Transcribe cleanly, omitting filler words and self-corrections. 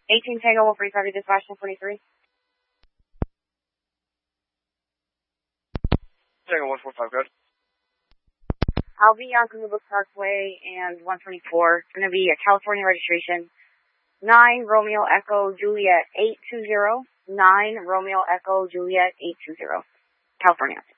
18 Tango 145 dispatch 123. Tango 145, good. I'll be on Google Parkway and 124. It's going to be a California registration. 9 Romeo Echo Juliet 820. 9 Romeo Echo Juliet 820. California.